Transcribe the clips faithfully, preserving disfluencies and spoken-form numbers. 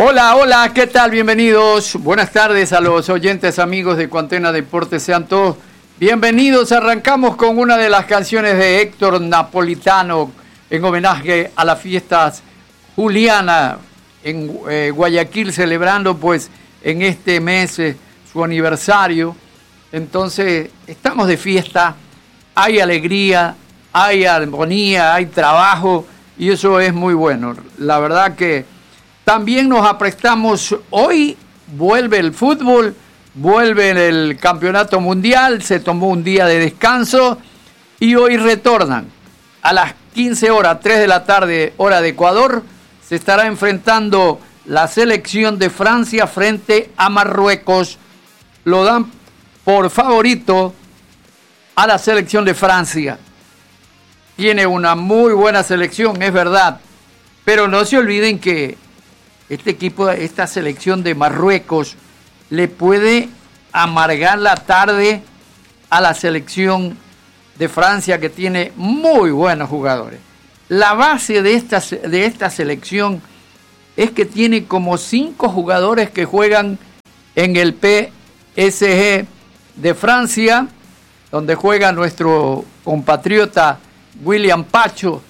Hola, hola, ¿qué tal? Bienvenidos. Buenas tardes a los oyentes amigos de Cuantena Deportes. Sean todos bienvenidos. Arrancamos con una de las canciones de Héctor Napolitano en homenaje a las fiestas Juliana en eh, Guayaquil, celebrando pues en este mes eh, su aniversario. Entonces, estamos de fiesta, hay alegría, hay armonía, hay trabajo y eso es muy bueno. La verdad que también nos aprestamos, hoy vuelve el fútbol, vuelve el campeonato mundial, se tomó un día de descanso y hoy retornan a las quince horas, tres de la tarde, hora de Ecuador, se estará enfrentando la selección de Francia frente a Marruecos. Lo dan por favorito a la selección de Francia. Tiene una muy buena selección, es verdad, pero no se olviden que este equipo, esta selección de Marruecos, le puede amargar la tarde a la selección de Francia, que tiene muy buenos jugadores. La base de esta, de esta selección es que tiene como cinco jugadores que juegan en el P S G de Francia, donde juega nuestro compatriota William Pacho,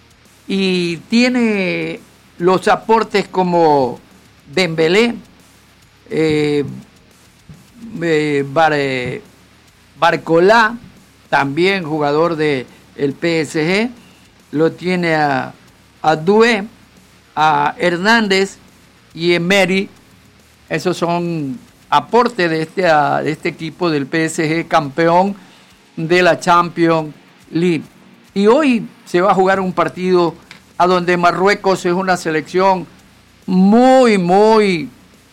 y tiene los aportes como Dembélé, eh, eh, Bar, eh, Barcolá, también jugador del P S G, lo tiene a, a Doué, a Hernández y Emery. Esos son aportes de este, a, de este equipo del P S G, campeón de la Champions League. Y hoy se va a jugar un partido a donde Marruecos es una selección muy, muy,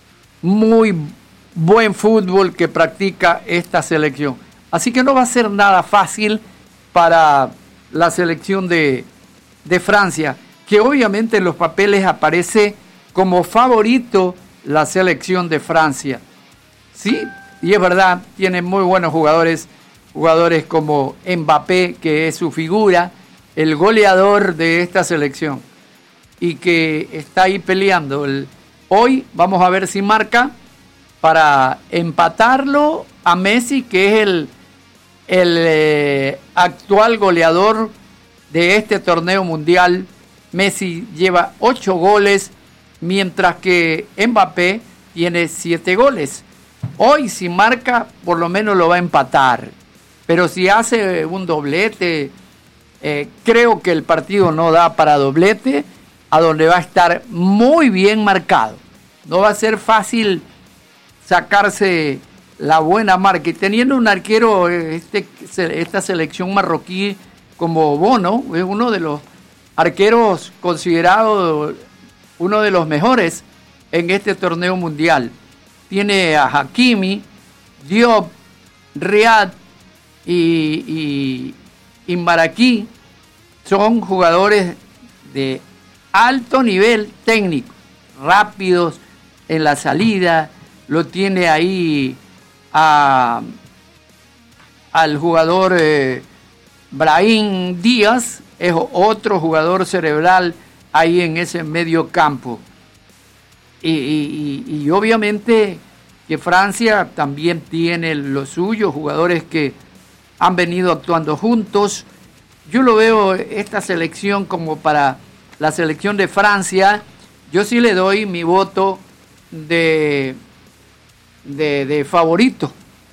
muy buen fútbol que practica esta selección. Así que no va a ser nada fácil para la selección de, de Francia, que obviamente en los papeles aparece como favorito la selección de Francia. Sí, y es verdad, tiene muy buenos jugadores, jugadores como Mbappé, que es su figura, el goleador de esta selección, y que está ahí peleando. El, hoy vamos a ver si marca para empatarlo a Messi, que es el, el eh, actual goleador de este torneo mundial. Messi lleva ocho goles, mientras que Mbappé tiene siete goles. Hoy si marca, por lo menos lo va a empatar, pero si hace un doblete, Eh, creo que el partido no da para doblete, a donde va a estar muy bien marcado. No va a ser fácil sacarse la buena marca. Y teniendo un arquero, este, esta selección marroquí como Bono, es uno de los arqueros considerados uno de los mejores en este torneo mundial. Tiene a Hakimi, Diop, Riyad y... y y Maraquí. Son jugadores de alto nivel técnico, rápidos en la salida. Lo tiene ahí a, al jugador eh, Brahim Díaz, es otro jugador cerebral ahí en ese medio campo. Y, y, y, y obviamente que Francia también tiene lo suyo, jugadores que han venido actuando juntos. Yo lo veo esta selección como para la selección de Francia. Yo sí le doy mi voto de, de, de favorito,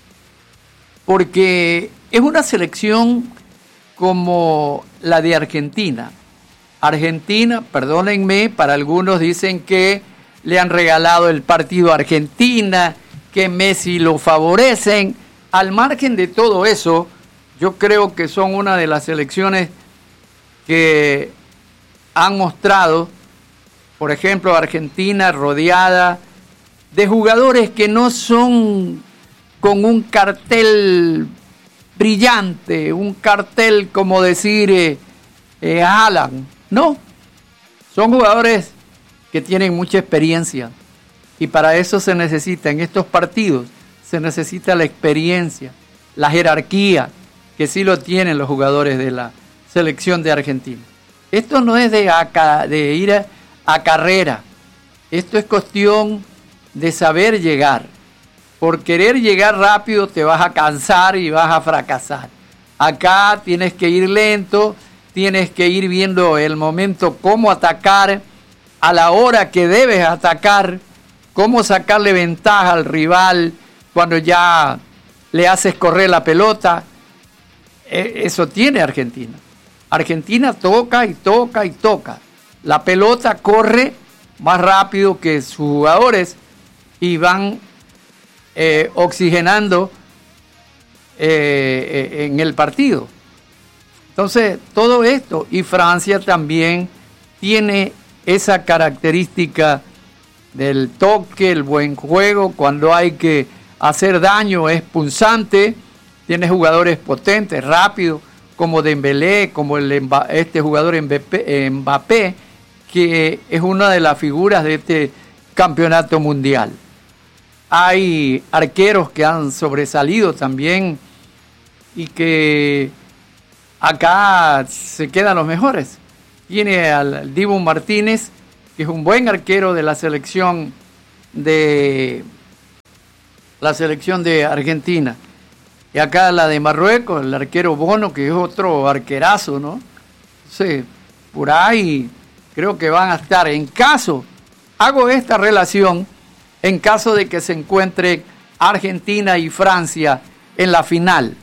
porque es una selección como la de Argentina. Argentina, perdónenme, para algunos dicen que le han regalado el partido a Argentina, que Messi lo favorecen. Al margen de todo eso, yo creo que son una de las selecciones que han mostrado, por ejemplo, Argentina rodeada de jugadores que no son con un cartel brillante, un cartel como decir eh, eh, Haaland, no, son jugadores que tienen mucha experiencia, y para eso se necesita, en estos partidos, se necesita la experiencia, la jerarquía, que sí lo tienen los jugadores de la selección de Argentina. Esto no es de, a, de ir a, a carrera, Esto es cuestión de saber llegar. Por querer llegar rápido te vas a cansar y vas a fracasar. Acá tienes que ir lento, tienes que ir viendo el momento, cómo atacar, a la hora que debes atacar, cómo sacarle ventaja al rival cuando ya le haces correr la pelota. Eso tiene Argentina. Argentina toca y toca y toca. La pelota corre más rápido que sus jugadores y van eh, oxigenando eh, en el partido. Entonces, todo esto, y Francia también tiene esa característica del toque, el buen juego, cuando hay que hacer daño es punzante, tiene jugadores potentes, rápidos, como Dembélé, como el, este jugador Mbappé, Mbappé, que es una de las figuras de este campeonato mundial. Hay arqueros que han sobresalido también y que acá se quedan los mejores. Tiene al Dibu Martínez, que es un buen arquero de la selección de la selección de Argentina. Y acá la de Marruecos, el arquero Bono, que es otro arquerazo, ¿no? Sí, por ahí creo que van a estar. En caso, hago esta relación, en caso de que se encuentre Argentina y Francia en la final.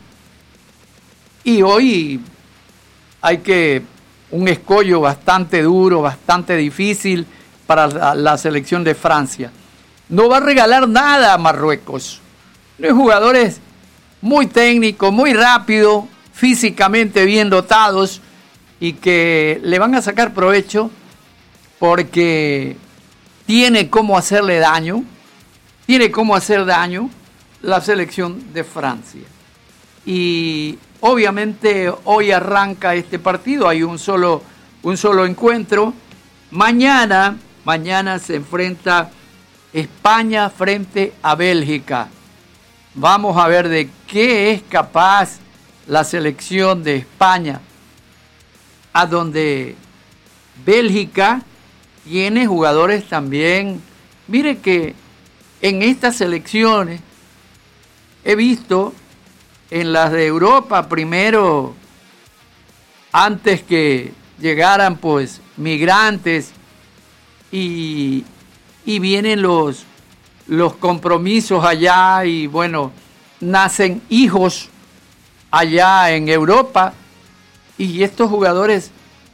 Y hoy hay que un escollo bastante duro, bastante difícil para la, la selección de Francia. No va a regalar nada a Marruecos. Hay jugadores muy técnicos, muy rápidos, físicamente bien dotados y que le van a sacar provecho porque tiene cómo hacerle daño, tiene cómo hacer daño la selección de Francia. Y obviamente hoy arranca este partido, hay un solo, un solo encuentro. Mañana, mañana se enfrenta España frente a Bélgica. Vamos a ver de qué es capaz la selección de España, a donde Bélgica tiene jugadores también. Mire que en estas selecciones he visto, en las de Europa primero, antes que llegaran pues migrantes y, y vienen los, los compromisos allá y bueno, nacen hijos allá en Europa y estos jugadores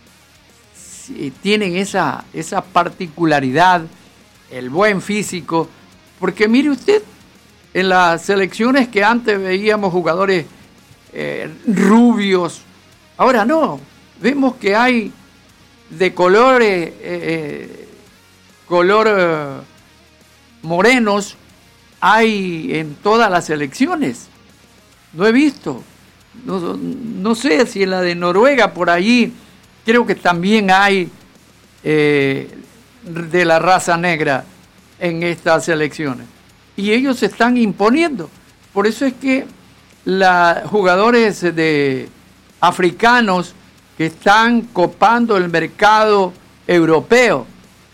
tienen esa, esa particularidad, el buen físico, porque mire usted, en las selecciones que antes veíamos jugadores eh, rubios, ahora no, vemos que hay de colores, eh, eh, color eh, morenos, hay en todas las selecciones. No he visto, no, no sé si en la de Noruega por allí, creo que también hay eh, de la raza negra en estas selecciones. Y ellos se están imponiendo. Por eso es que los jugadores de africanos que están copando el mercado europeo,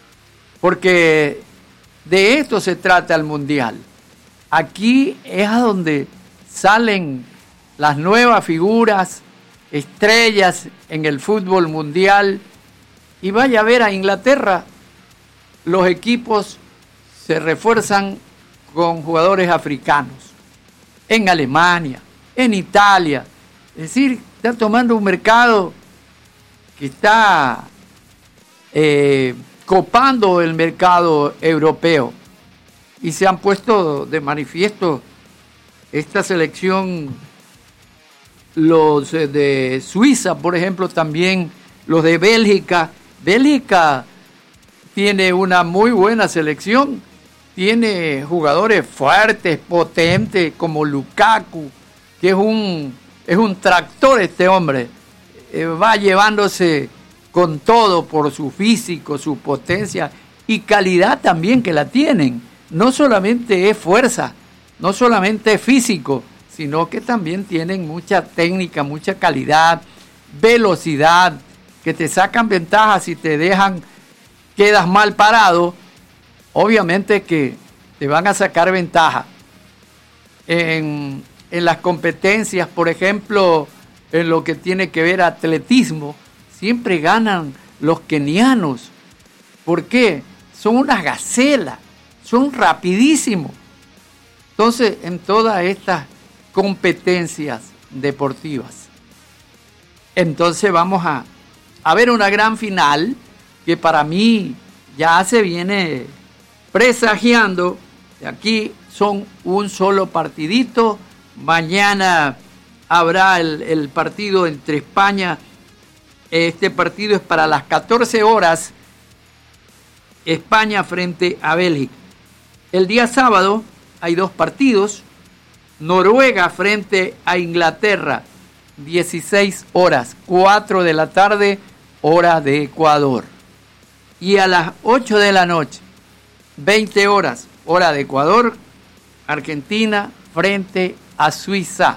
porque de esto se trata el Mundial. Aquí es a donde salen las nuevas figuras, estrellas en el fútbol mundial. Y vaya a ver a Inglaterra, los equipos se refuerzan con jugadores africanos, en Alemania, en Italia. Es decir, está tomando un mercado que está eh, copando el mercado europeo. Y se han puesto de manifiesto esta selección, los de Suiza, por ejemplo, también los de Bélgica. Bélgica tiene una muy buena selección. Tiene jugadores fuertes, potentes, como Lukaku, que es un, es un tractor este hombre. Eh, va llevándose con todo por su físico, su potencia y calidad también que la tienen. No solamente es fuerza, no solamente es físico, sino que también tienen mucha técnica, mucha calidad, velocidad, que te sacan ventajas y te dejan, quedas mal parado. obviamente que te van a sacar ventaja. En, en las competencias, por ejemplo, en lo que tiene que ver atletismo, siempre ganan los kenianos. ¿Por qué? Son unas gacelas, son rapidísimos. Entonces, en todas estas competencias deportivas, entonces vamos a, a ver una gran final que para mí ya se viene presagiando. Aquí son un solo partidito. Mañana habrá el, el partido entre España. Este partido es para las catorce horas. España frente a Bélgica. El día sábado hay dos partidos. Noruega frente a Inglaterra. dieciséis horas. cuatro de la tarde, hora de Ecuador. Y a las ocho de la noche, veinte horas, hora de Ecuador, Argentina frente a Suiza.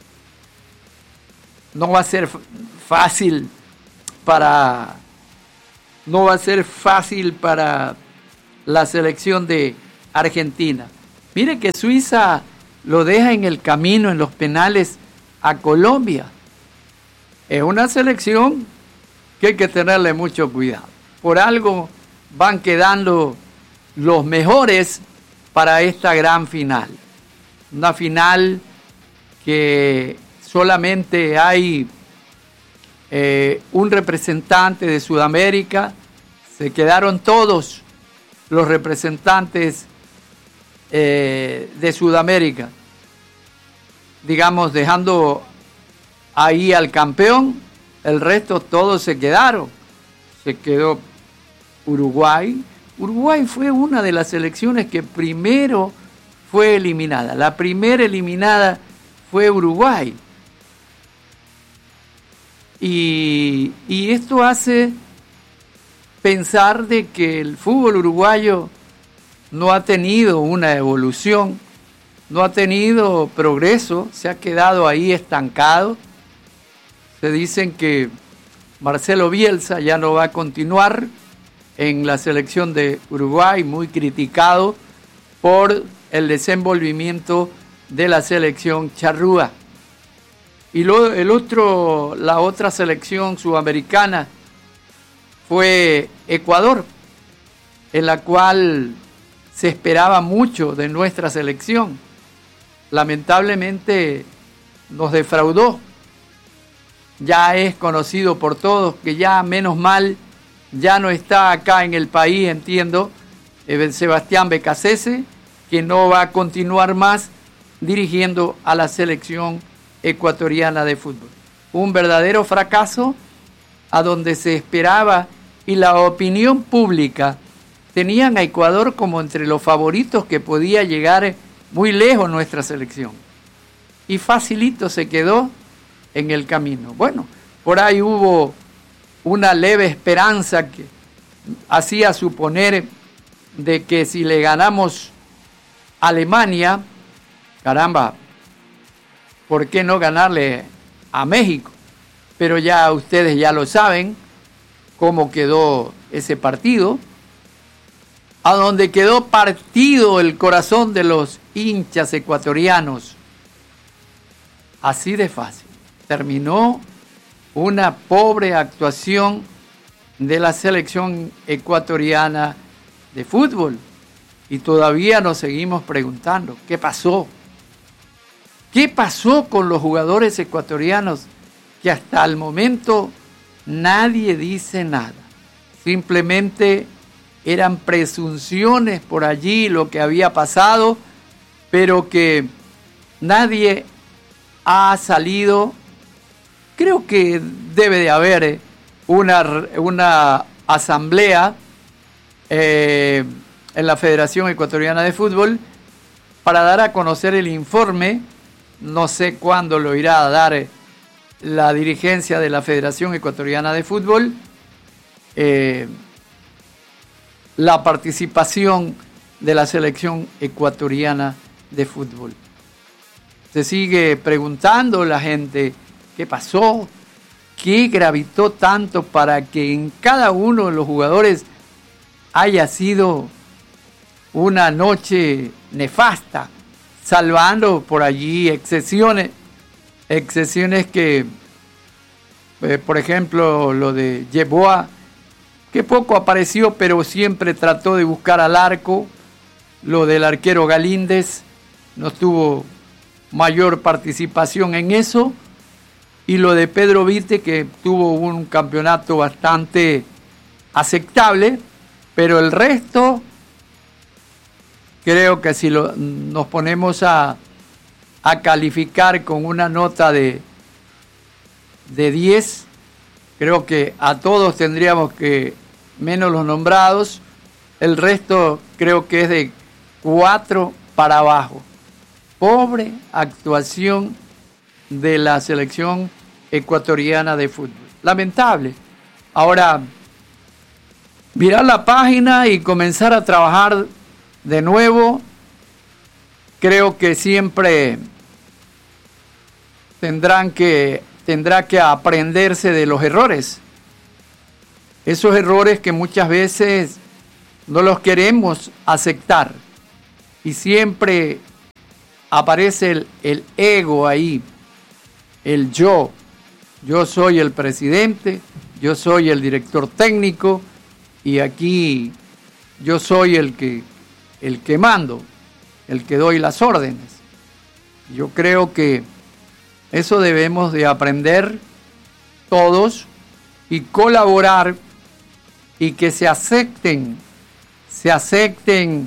No va a ser fácil para no va a ser fácil para la selección de Argentina. Mire que Suiza lo deja en el camino en los penales a Colombia. Es una selección que hay que tenerle mucho cuidado. Por algo van quedando los mejores para esta gran final. Una final que solamente hay eh, un representante de Sudamérica. Se quedaron todos los representantes eh, de Sudamérica, digamos, dejando ahí al campeón. El resto todos se quedaron. Se quedó Uruguay. Uruguay fue una de las selecciones que primero fue eliminada. La primera eliminada fue Uruguay. Y, y esto hace pensar de que el fútbol uruguayo no ha tenido una evolución, no ha tenido progreso, se ha quedado ahí estancado. Se dicen que Marcelo Bielsa ya no va a continuar en la selección de Uruguay, muy criticado por el desenvolvimiento de la selección charrúa. Y lo, el otro, la otra selección sudamericana fue Ecuador, en la cual se esperaba mucho de nuestra selección. Lamentablemente nos defraudó. Ya es conocido por todos que ya, menos mal, ya no está acá en el país, entiendo, Sebastián Becasese, que no va a continuar más dirigiendo a la selección ecuatoriana de fútbol. Un verdadero fracaso, a donde se esperaba y la opinión pública tenían a Ecuador como entre los favoritos que podía llegar muy lejos nuestra selección. Y facilito se quedó en el camino. Bueno, por ahí hubo una leve esperanza que hacía suponer de que si le ganamos a Alemania, caramba, ¿por qué no ganarle a México? Pero ya ustedes ya lo saben cómo quedó ese partido, a donde quedó partido el corazón de los hinchas ecuatorianos. Así de fácil. Terminó una pobre actuación de la selección ecuatoriana de fútbol. Y todavía nos seguimos preguntando, ¿qué pasó? ¿Qué pasó con los jugadores ecuatorianos que hasta el momento nadie dice nada? Simplemente eran presunciones por allí lo que había pasado, pero que nadie ha salido. Creo que debe de haber una, una asamblea eh, en la Federación Ecuatoriana de Fútbol para dar a conocer el informe. No sé cuándo lo irá a dar la dirigencia de la Federación Ecuatoriana de Fútbol. Eh, la participación de la selección ecuatoriana de fútbol. Se sigue preguntando la gente, ¿qué pasó? ¿Qué gravitó tanto para que en cada uno de los jugadores haya sido una noche nefasta, salvando por allí excepciones, excepciones que, eh, por ejemplo, lo de Yeboah, que poco apareció, pero siempre trató de buscar al arco. Lo del arquero Galíndez no tuvo mayor participación en eso. Y lo de Pedro Vite, que tuvo un campeonato bastante aceptable, pero el resto, creo que si lo, nos ponemos a, a calificar con una nota de, de diez, creo que a todos tendríamos que, menos los nombrados, el resto creo que es de cuatro para abajo. Pobre actuación de la selección ecuatoriana de fútbol. Lamentable. Ahora, mirar la página y comenzar a trabajar de nuevo, creo que siempre tendrán que, tendrá que aprenderse de los errores. Esos errores que muchas veces no los queremos aceptar. Y siempre aparece el, el ego ahí, el yo. Yo soy el presidente, yo soy el director técnico y aquí yo soy el que, el que mando, el que doy las órdenes. Yo creo que eso debemos de aprender todos y colaborar y que se acepten, se acepten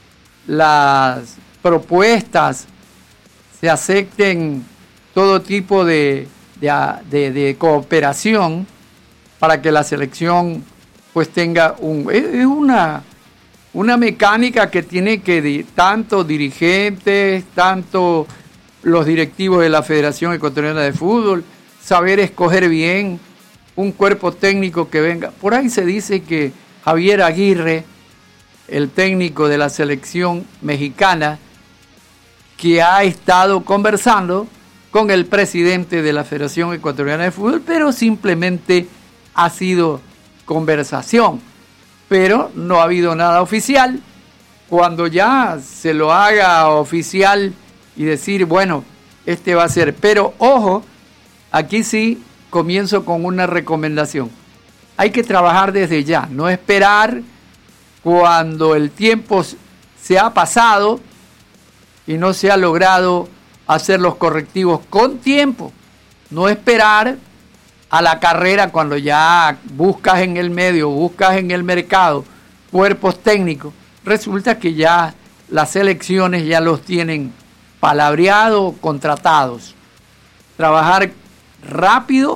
las propuestas, se acepten todo tipo de, de, de, de cooperación para que la selección pues tenga un... Es una, una mecánica que tiene que di, tanto dirigentes, tanto los directivos de la Federación Ecuatoriana de Fútbol, saber escoger bien un cuerpo técnico que venga. Por ahí se dice que Javier Aguirre, el técnico de la selección mexicana, que ha estado conversando con el presidente de la Federación Ecuatoriana de Fútbol, pero simplemente ha sido conversación, pero no ha habido nada oficial. Cuando ya se lo haga oficial y decir, bueno, este va a ser, pero ojo, aquí sí comienzo con una recomendación. Hay que trabajar desde ya, no esperar cuando el tiempo se ha pasado y no se ha logrado hacer los correctivos con tiempo. No esperar a la carrera cuando ya buscas en el medio, buscas en el mercado cuerpos técnicos. Resulta que ya las elecciones ya los tienen palabreados, contratados. Trabajar rápido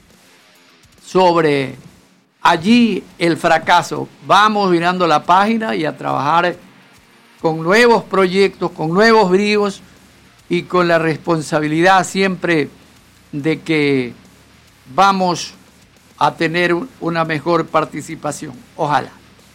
sobre allí el fracaso. Vamos mirando la página y a trabajar con nuevos proyectos, con nuevos bríos y con la responsabilidad siempre de que vamos a tener una mejor participación. Ojalá.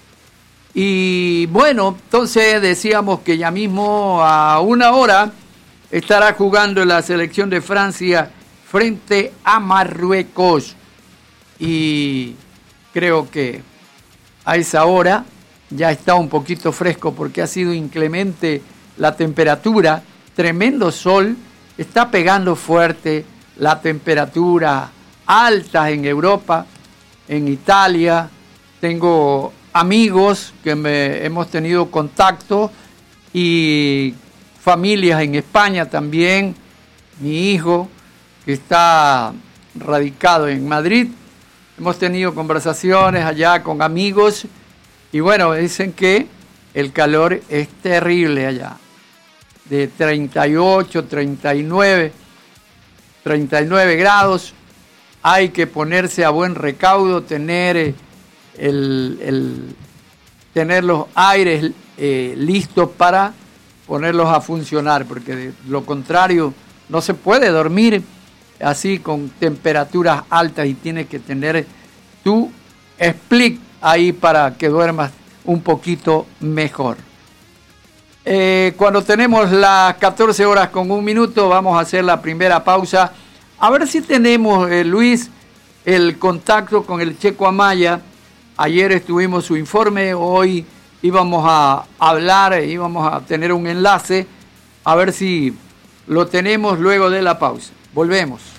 Y bueno, entonces decíamos que ya mismo a una hora estará jugando la selección de Francia frente a Marruecos. Y creo que a esa hora ya está un poquito fresco porque ha sido inclemente la temperatura, tremendo sol, está pegando fuerte la temperatura alta en Europa, en Italia. Tengo amigos que me, hemos tenido contacto y familias en España también. Mi hijo que está radicado en Madrid, hemos tenido conversaciones allá con amigos y bueno, dicen que el calor es terrible allá, de treinta y ocho, treinta y nueve, treinta y nueve grados. Hay que ponerse a buen recaudo, tener el, el tener los aires eh, listos para ponerlos a funcionar, porque de lo contrario no se puede dormir así con temperaturas altas y tienes que tener tu split ahí para que duermas un poquito mejor. Eh, cuando tenemos las catorce horas con un minuto vamos a hacer la primera pausa. A ver si tenemos, eh, Luis, el contacto con el Checo Amaya. Ayer estuvimos su informe, hoy íbamos a hablar, íbamos a tener un enlace, a ver si lo tenemos luego de la pausa. Volvemos.